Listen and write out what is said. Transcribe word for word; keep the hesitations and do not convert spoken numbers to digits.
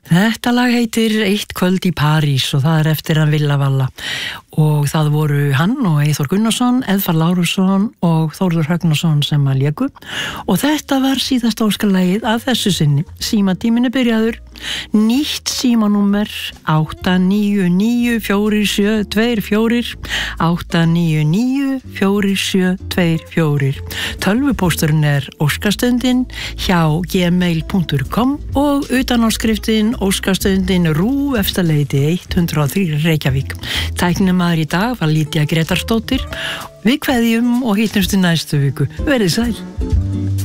Þetta lag heitir Eitt kvöld í París og það er eftir hann Villa Valla og það voru hann og Eyþór Gunnarsson, Eðvarð Lárusson og Þórður Högnason sem að léku og þetta var síðasta óskalagið að þessu sinni. Símatíminn er byrjaður, nýtt símanúmer átta níu níu fjögur sjö tvö fjögur átta níu níu fjögur sjö tvö fjögur. Tölvupósturinn er óskastundin hjá gmail punktur com og utanáskriftinn óskastundin rú efstaleiti hundrað og þrír Reykjavík. Tæknimaður í dag var Lydía Grétarsdóttir. Við kveðjum og hittumst í næstu viku. Verið sæl.